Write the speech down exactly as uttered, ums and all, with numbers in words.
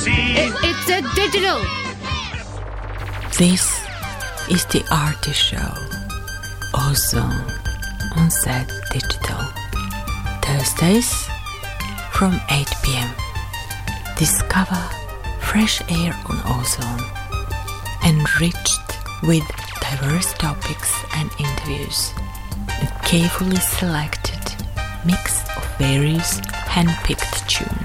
It, it's a digital. This is the Artie Show, Ozone on Z Digital. Thursdays from eight p.m. Discover fresh air on Ozone, enriched with diverse topics and interviews. A carefully selected mix of various hand-picked tunes.